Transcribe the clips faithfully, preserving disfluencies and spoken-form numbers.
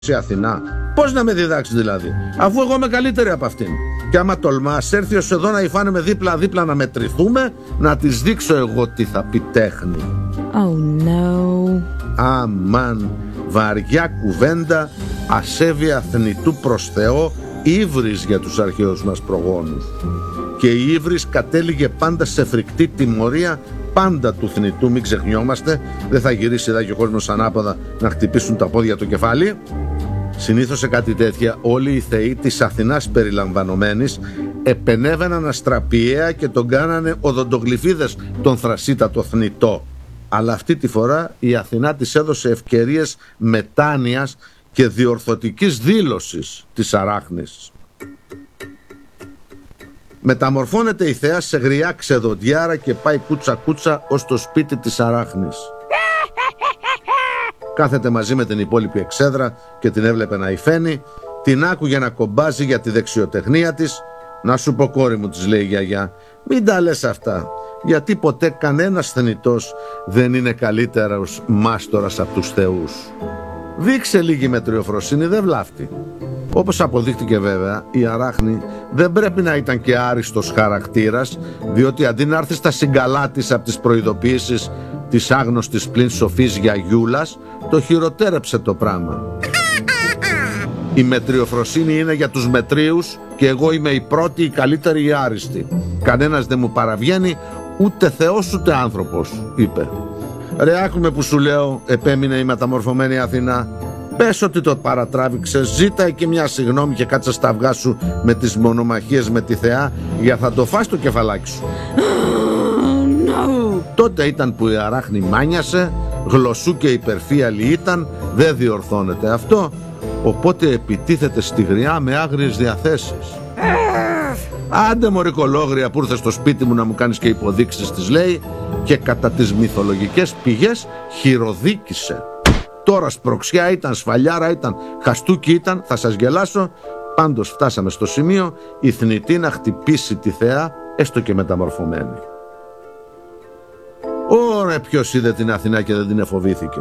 η Αθηνά. Πώς να με διδάξει δηλαδή, αφού εγώ είμαι καλύτερη από αυτήν. Και άμα τολμάς έρθει ως εδώ να υφάνε με δίπλα-δίπλα να μετρηθούμε, να της δείξω εγώ τι θα πει τέχνη. Oh no. Αμάν, βαριά κουβέντα, ασέβεια θνητού προς Θεό, ύβρις για τους αρχαίους μας προγόνους. Και η ύβρις κατέληγε πάντα σε φρικτή τιμωρία, πάντα του θνητού, μην ξεχνιόμαστε. Δεν θα γυρίσει εδώ και ο κόσμος ανάποδα να χτυπήσουν τα πόδια το κεφάλι. Συνήθως σε κάτι τέτοια όλοι οι θεοί της Αθηνάς περιλαμβανομένης επενέβαιναν αστραπιαία και τον κάνανε οδοντογλυφίδες τον θρασίτατο θνητό. Αλλά αυτή τη φορά η Αθηνά της έδωσε ευκαιρίες μετάνοιας και διορθωτικής δήλωσης της αράχνης. Μεταμορφώνεται η θεά σε γριά ξεδοντιάρα και πάει κούτσα κούτσα ως το σπίτι της αράχνης. Κάθεται μαζί με την υπόλοιπη εξέδρα και την έβλεπε να υφαίνει, την άκουγε να κομπάζει για τη δεξιοτεχνία της. «Να σου πω, κόρη μου», της λέει η γιαγιά, «μην τα λες αυτά, γιατί ποτέ κανένας θνητός δεν είναι καλύτερος μάστορας από τους θεούς. Δείξε λίγη μετριοφροσύνη, δεν βλάφτει». Όπως αποδείχτηκε βέβαια, η αράχνη δεν πρέπει να ήταν και άριστος χαρακτήρας, διότι αντί να έρθει στα συγκαλά της από τις προειδοποιήσεις της άγνωστης πλην σοφής γιαγιούλας, το χειροτέρεψε το πράγμα. Η μετριοφροσύνη είναι για τους μετρίους και εγώ είμαι η πρώτη, η καλύτερη, η άριστη. Κανένας δεν μου παραβγαίνει, ούτε Θεός ούτε άνθρωπος, είπε. «Ρε, άκουμε που σου λέω», επέμεινε η μεταμορφωμένη Αθηνά. «Πες ότι το παρατράβηξες, ζήτα και μια συγγνώμη και κάτσε στα αυγά σου με τις μονομαχίες με τη θεά, για θα το φας το κεφαλάκι σου». Oh, no. Τότε ήταν που η αράχνη μάνιασε, γλωσσού και υπερφύαλη ήταν, δεν διορθώνεται αυτό, οπότε επιτίθεται στη γριά με άγριες διαθέσεις. «Άντε μωρή κολόγρια που ήρθες στο σπίτι μου να μου κάνεις και υποδείξεις», της λέει, και κατά τις μυθολογικές πηγές χειροδίκησε. Τώρα σπροξιά ήταν, σφαλιάρα ήταν, χαστούκι ήταν, θα σας γελάσω. Πάντως φτάσαμε στο σημείο η θνητή να χτυπήσει τη θεά, έστω και μεταμορφωμένη. Ωραία, ποιος είδε την Αθηνά και δεν την εφοβήθηκε.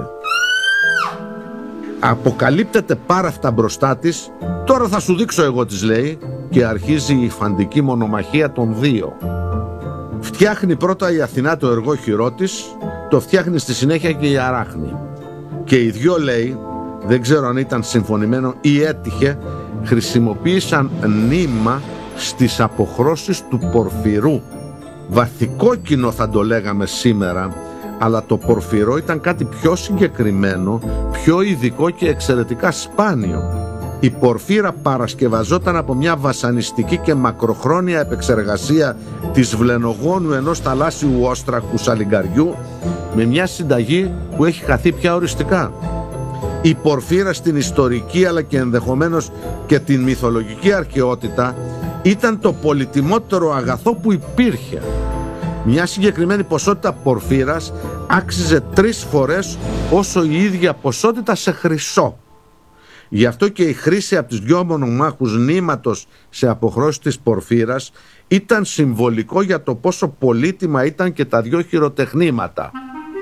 Αποκαλύπτεται πάρα αυτά μπροστά της. «Τώρα θα σου δείξω εγώ», της λέει, και αρχίζει η φαντική μονομαχία των δύο. Φτιάχνει πρώτα η Αθηνά το εργόχειρό της, το φτιάχνει στη συνέχεια και η αράχνη. Και οι δυο, λέει, δεν ξέρω αν ήταν συμφωνημένο ή έτυχε, χρησιμοποίησαν νήμα στις αποχρώσεις του πορφυρού. Βαθικόκκινο θα το λέγαμε σήμερα, αλλά το πορφυρό ήταν κάτι πιο συγκεκριμένο, πιο ειδικό και εξαιρετικά σπάνιο. Η πορφύρα παρασκευαζόταν από μια βασανιστική και μακροχρόνια επεξεργασία της βλενογόνου ενός θαλάσσιου όστρακου σαλιγκαριού, με μια συνταγή που έχει χαθεί πια οριστικά. Η πορφύρα στην ιστορική αλλά και ενδεχομένως και την μυθολογική αρχαιότητα ήταν το πολυτιμότερο αγαθό που υπήρχε. Μια συγκεκριμένη ποσότητα πορφύρας άξιζε τρεις φορές όσο η ίδια ποσότητα σε χρυσό. Γι' αυτό και η χρήση από τις δυο μονομάχους νήματος σε αποχρώσεις της πορφύρας ήταν συμβολικό για το πόσο πολύτιμα ήταν και τα δυο χειροτεχνήματα.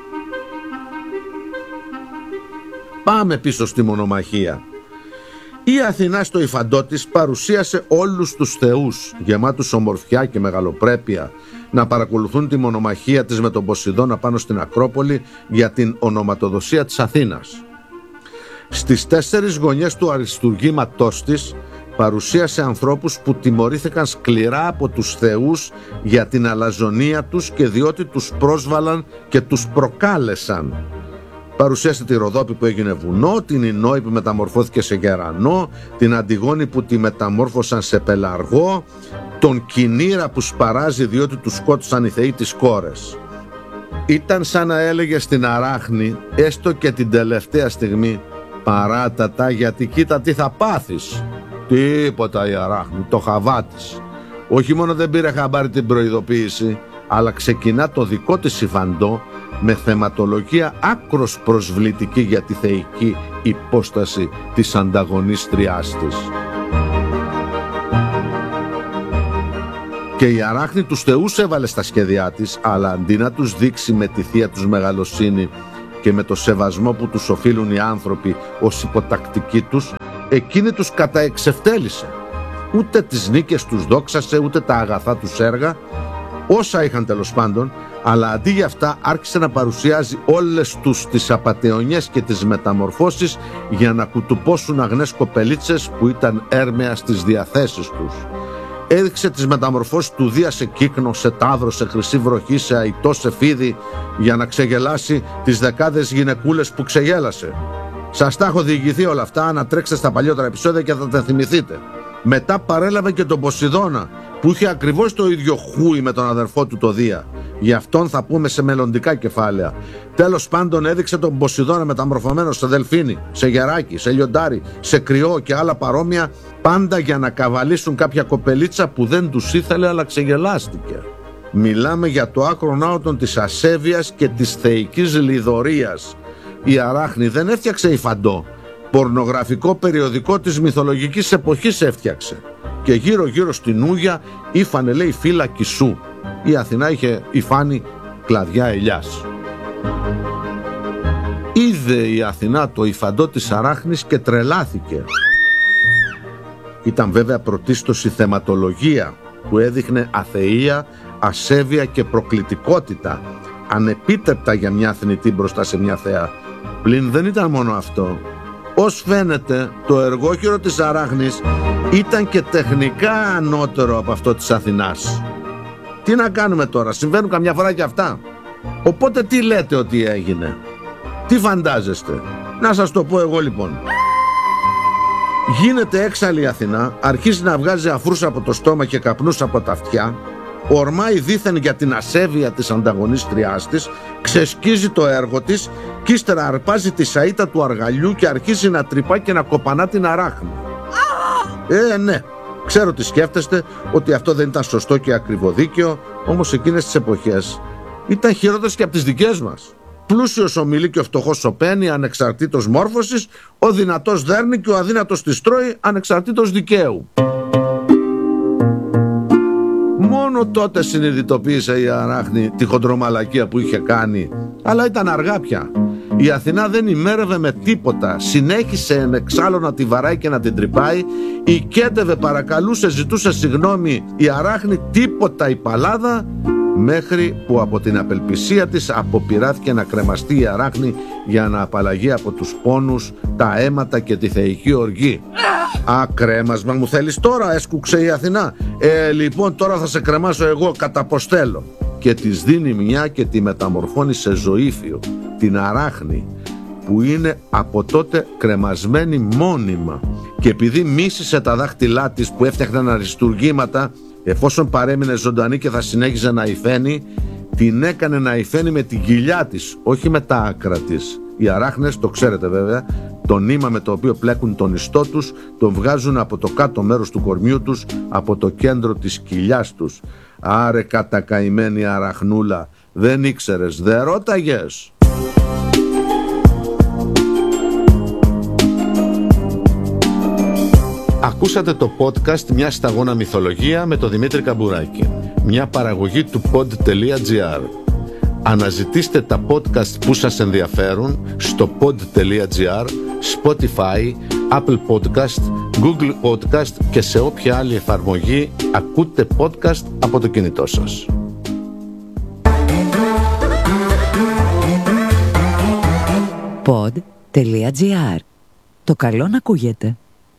Πάμε πίσω στη μονομαχία. Η Αθηνά στο υφαντό της παρουσίασε όλους τους θεούς, γεμάτους ομορφιά και μεγαλοπρέπεια, να παρακολουθούν τη μονομαχία της με τον Ποσειδώνα πάνω στην Ακρόπολη για την ονοματοδοσία της Αθήνας. Στις τέσσερις γωνιές του αριστουργήματός της παρουσίασε ανθρώπους που τιμωρήθηκαν σκληρά από τους θεούς για την αλαζονία τους και διότι τους πρόσβαλαν και τους προκάλεσαν. Παρουσίασε τη Ροδόπη που έγινε βουνό, την Ινόη που μεταμορφώθηκε σε γερανό, την Αντιγόνη που τη μεταμόρφωσαν σε πελαργό, τον Κινήρα που σπαράζει διότι τους σκότωσαν οι θεοί της κόρες. Ήταν σαν να έλεγε στην αράχνη, έστω και την τελευταία στιγμή, «Παράτατα, γιατί κοίτα τι θα πάθεις». Τίποτα η αράχνη, το χαβάτης. Όχι μόνο δεν πήρε χαμπάρι την προειδοποίηση, αλλά ξεκινά το δικό της υφαντό με θεματολογία άκρος προσβλητική για τη θεϊκή υπόσταση της ανταγωνίστριάς της. Και η αράχνη τους θεούς έβαλε στα σχέδιά της, αλλά αντί να τους δείξει με τη θεία τους μεγαλοσύνη και με το σεβασμό που τους οφείλουν οι άνθρωποι ως υποτακτικοί τους, εκείνη τους καταεξευτέλισε. Ούτε τις νίκες τους δόξασε, ούτε τα αγαθά τους έργα, όσα είχαν τέλος πάντων, αλλά αντί για αυτά άρχισε να παρουσιάζει όλες τους τις απατεωνιές και τις μεταμορφώσεις για να κουτουπώσουν αγνές κοπελίτσες που ήταν έρμεα στις διαθέσεις τους. Έδειξε τις μεταμορφώσεις του Δία σε κύκνο, σε ταύρο, σε χρυσή βροχή, σε αϊτό, σε φίδι, για να ξεγελάσει τις δεκάδες γυναικούλες που ξεγέλασε. Σας τα έχω διηγηθεί όλα αυτά, να τρέξετε στα παλιότερα επεισόδια και θα τα θυμηθείτε. Μετά παρέλαβε και τον Ποσειδώνα, που είχε ακριβώς το ίδιο χούι με τον αδερφό του το Δία. Γι' αυτόν θα πούμε σε μελλοντικά κεφάλαια. Τέλος πάντων έδειξε τον Ποσειδώνα μεταμορφωμένο σε δελφίνι, σε γεράκι, σε λιοντάρι, σε κρυό και άλλα παρόμοια, πάντα για να καβαλήσουν κάποια κοπελίτσα που δεν τους ήθελε αλλά ξεγελάστηκε. Μιλάμε για το άκρον άωτον της ασέβειας και της θεϊκής λιδωρίας. Η Αράχνη δεν έφτιαξε υφαντό. Πορνογραφικό περιοδικό της μυθολογικής εποχής έφτιαξε. Και γύρω γύρω στην Ούγια ήφανε, λέει, φύλλα κισού. Η Αθηνά είχε υφάνει κλαδιά ελιάς. Είδε η Αθηνά το υφαντό της Αράχνης και τρελάθηκε. Ήταν βέβαια πρωτίστως η θεματολογία που έδειχνε αθεΐα, ασέβεια και προκλητικότητα, ανεπίτρεπτα για μια θνητή μπροστά σε μια θέα. Πλην δεν ήταν μόνο αυτό. Ως φαίνεται, το εργόχειρο της Αράχνης ήταν και τεχνικά ανώτερο από αυτό της Αθηνάς. Τι να κάνουμε τώρα, συμβαίνουν καμιά φορά και αυτά. Οπότε τι λέτε ότι έγινε? Τι φαντάζεστε? Να σας το πω εγώ λοιπόν. Γίνεται έξαλλη η Αθηνά, αρχίζει να βγάζει αφρούς από το στόμα και καπνούς από τα αυτιά, ορμάει δήθεν για την ασέβεια της ανταγωνίστριάς της, ξεσκίζει το έργο της και ύστερα αρπάζει τη σαΐτα του αργαλιού και αρχίζει να τρυπά και να κοπανά την Αράχνη. Ε, ναι, ξέρω τι σκέφτεστε, ότι αυτό δεν ήταν σωστό και ακριβοδίκαιο, όμως εκείνες τις εποχές ήταν χειρότερες και από τις δικές μας. Πλούσιος ομιλεί και ο φτωχός σωπαίνει, ανεξαρτήτως μόρφωσης, ο δυνατός δέρνει και ο αδύνατος της τρώει, ανεξαρτήτως δικαίου. Μόνο τότε συνειδητοποίησε η Αράχνη τη χοντρομαλακία που είχε κάνει, αλλά ήταν αργά πια. Η Αθηνά δεν ημέρευε με τίποτα, συνέχισε εν εξάλλου να τη βαράει και να την τρυπάει, οικέτευε, παρακαλούσε, ζητούσε συγγνώμη η Αράχνη, τίποτα η παλάδα, μέχρι που από την απελπισία της αποπειράθηκε να κρεμαστεί η Αράχνη για να απαλλαγεί από τους πόνους, τα αίματα και τη θεϊκή οργή. Α, κρέμασμα μου θέλεις τώρα, έσκουξε η Αθηνά. Ε, λοιπόν τώρα θα σε κρεμάσω εγώ, καταποστέλω. Και της δίνει μια και τη μεταμορφώνει σε ζωήφιο, την Αράχνη, που είναι από τότε κρεμασμένη μόνιμα. Και επειδή μίσησε τα δάχτυλά της που έφτιαχναν αριστουργήματα, εφόσον παρέμεινε ζωντανή και θα συνέχιζε να υφαίνει, την έκανε να υφαίνει με την κοιλιά της, όχι με τα άκρα της. Οι Αράχνες, το ξέρετε βέβαια, το νήμα με το οποίο πλέκουν τον ιστό τους, τον βγάζουν από το κάτω μέρος του κορμιού τους, από το κέντρο της κοιλιάς τους. Άρε κατακαημένη Αραχνούλα, δεν ήξερες, δεν ρώταγες? Ακούσατε το podcast «Μια σταγόνα μυθολογία» με τον Δημήτρη Καμπουράκη, μια παραγωγή του pod.gr. Αναζητήστε τα podcast που σας ενδιαφέρουν στο pod.gr, Spotify, Apple Podcast, Google Podcast και σε όποια άλλη εφαρμογή ακούτε podcast από το κινητό σας. pod.gr. Το καλό να ακούγεται.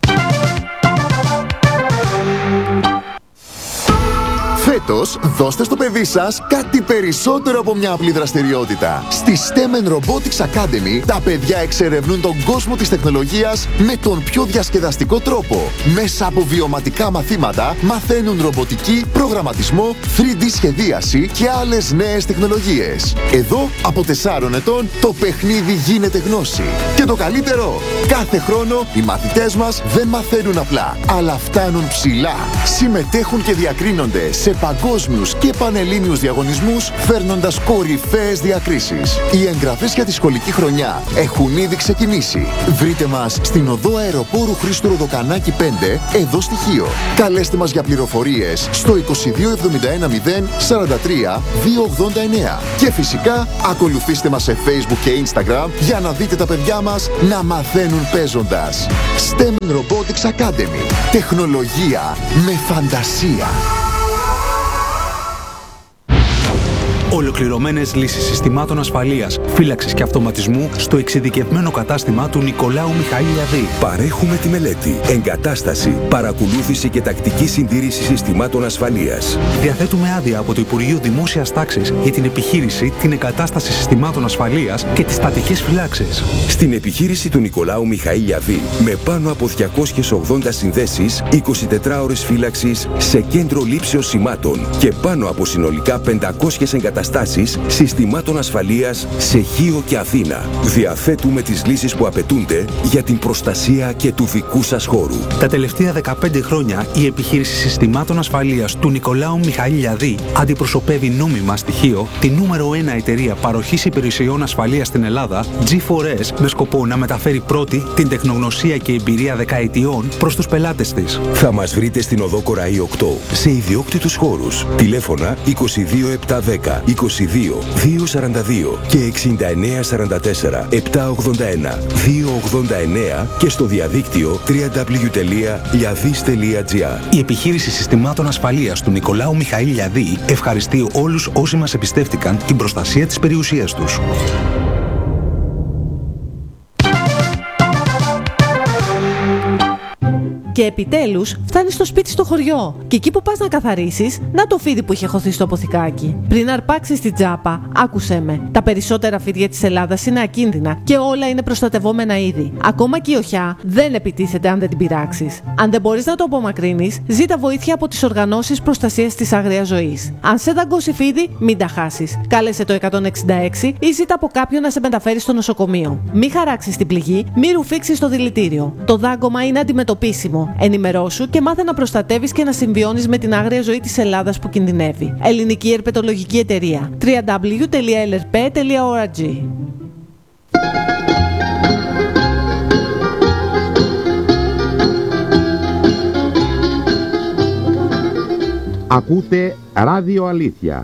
Φέτος, δώστε στο παιδί σας κάτι περισσότερο από μια απλή δραστηριότητα. Στη στέμ εντ Robotics Academy, τα παιδιά εξερευνούν τον κόσμο της τεχνολογίας με τον πιο διασκεδαστικό τρόπο. Μέσα από βιωματικά μαθήματα, μαθαίνουν ρομποτική, προγραμματισμό, θρι ντι σχεδίαση και άλλες νέες τεχνολογίες. Εδώ, από τεσσάρων ετών, το παιχνίδι γίνεται γνώση. Και το καλύτερο, κάθε χρόνο οι μαθητές μας δεν μαθαίνουν απλά, αλλά φτάνουν ψηλά. Συμμετέχουν και διακρίνονται σε παγκόσμιους και πανελλήνιους διαγωνισμούς, φέρνοντας κορυφαίες διακρίσεις. Οι εγγραφές για τη σχολική χρονιά έχουν ήδη ξεκινήσει. Βρείτε μας στην οδό Αεροπόρου Χρήστου Ροδοκανάκη πέντε, εδώ στη Χίο. Καλέστε μας για πληροφορίες στο είκοσι δύο εβδομήντα ένα μηδέν σαράντα τρία διακόσια ογδόντα εννέα. Και φυσικά ακολουθήστε μας σε Facebook και Instagram για να δείτε τα παιδιά μας να μαθαίνουν παίζοντας. στεμ Robotics Academy. Τεχνολογία με φαντασία. Ολοκληρωμένες λύσεις συστημάτων ασφαλείας, φύλαξης και αυτοματισμού στο εξειδικευμένο κατάστημα του Νικολάου Μιχαήλ. Παρέχουμε τη μελέτη, εγκατάσταση, παρακολούθηση και τακτική συντήρηση συστημάτων ασφαλείας. Διαθέτουμε άδεια από το Υπουργείο Δημόσιας Τάξης για την επιχείρηση, την εγκατάσταση συστημάτων ασφαλείας και τις στατικές φυλάξεις. Στην επιχείρηση του Νικολάου Μιχαήλ, με πάνω από διακόσιες ογδόντα συνδέσεις, είκοσι τέσσερις ώρες φύλαξης σε κέντρο λήψεως σημάτων και πάνω από συνολικά πεντακόσιες εγκαταστάσεις συστημάτων ασφαλείας σε Χίο και Αθήνα. Διαθέτουμε τις λύσεις που απαιτούνται για την προστασία και του δικού σας χώρου. Τα τελευταία δεκαπέντε χρόνια η επιχείρηση συστημάτων ασφαλείας του Νικολάου Μιχαήλ αντιπροσωπεύει νόμιμα στη Χίο τη νούμερο ένα εταιρεία παροχής υπηρεσιών ασφαλείας στην Ελλάδα, τζι φορ ες, με σκοπό να μεταφέρει πρώτη την τεχνογνωσία και εμπειρία δεκαετιών προς τους πελάτες της. Θα μας βρείτε στην οδό Κοραή οκτώ σε ιδιόκτητους χώρους. Τηλέφωνα είκοσι δύο επτακόσια δέκα είκοσι δύο διακόσια σαράντα δύο και εξήντα εννέα σαράντα τέσσερα επτακόσια ογδόντα ένα διακόσια ογδόντα εννέα και στο διαδίκτυο double-u double-u double-u τελεία liadis τελεία gr. Η επιχείρηση συστημάτων ασφαλείας του Νικολάου Μιχαήλ ευχαριστεί όλους όσοι μας εμπιστεύτηκαν την προστασία της περιουσίας τους. Και επιτέλους φτάνει στο σπίτι στο χωριό. Και εκεί που πας να καθαρίσεις, να το φίδι που είχε χωθεί στο αποθηκάκι. Πριν αρπάξεις την τσάπα, άκουσέ με. Τα περισσότερα φίδια της Ελλάδας είναι ακίνδυνα και όλα είναι προστατευόμενα είδη. Ακόμα και η οχιά δεν επιτίθεται αν δεν την πειράξεις. Αν δεν μπορείς να το απομακρύνεις, ζήτα βοήθεια από τις οργανώσεις προστασίας της άγριας ζωής. Αν σε δαγκώσει φίδι, μην τα χάσεις. Κάλεσε το εκατόν εξήντα έξι ή ζήτα από κάποιον να σε μεταφέρει στο νοσοκομείο. Μη χαράξεις την πληγή, μη ρουφήξεις το δηλητήριο. Το δάγκωμα είναι αντιμετωπίσιμο. Ενημερώσου και μάθε να προστατεύεις και να συμβιώνεις με την άγρια ζωή της Ελλάδας που κινδυνεύει. Ελληνική Ερπετολογική Εταιρεία. double-u double-u double-u τελεία ελ αρ πι τελεία ο αρ τζι. Ακούτε Ράδιο Αλήθεια.